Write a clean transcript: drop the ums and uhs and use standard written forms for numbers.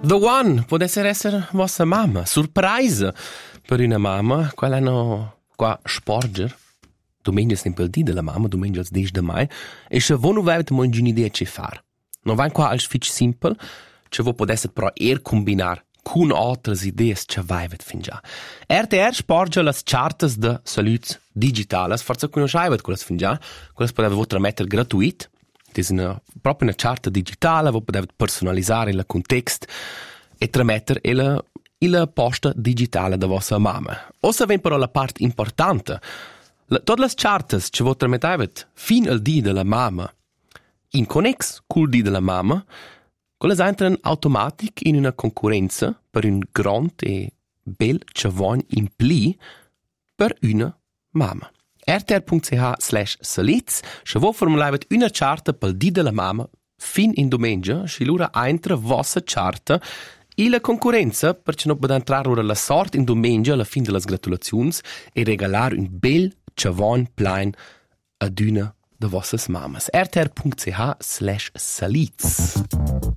The One può essere vostra mamma. Surprise per una mamma. Quella hanno qua sporger. Domenica è il dì della mamma, domenica il 10 mai. E se voi non avete mai un'idea che fare. Non va qua al fitch simple, che voi potete però combinar con altre idee che voi avete fin già. RTR sporge le chartes de salute digitale. Forse conoscete quelle fin già. Quelle potete voi mettere gratuite. È proprio una charta digitale, voi potete personalizzare il contesto e tramettere il post digitale della vostra mamma. O se viene però la parte importante, tutte le charte che voi tramettete fino al dì della mamma, in connex col dì della mamma, quelle entrano automatico in una concorrenza per un grande e bel chavon impli per una mamma. rtr.ch/saliz, se voi formulate una charta per dì della mamma fin in domenica, se l'ora entra vostra charta e la concorrenza, perché non potete entrare ora la sorte in domenica alla fine delle gratulazioni e regalare un bel chavon plain ad una de vostre mammas. rtr.ch/saliz.